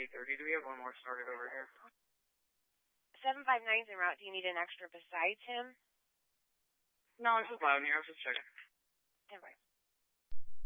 8:30. Do we have one more started over here? 759's en route. Do you need an extra besides him? No, it's just loud in here. I was just checking. Stand by.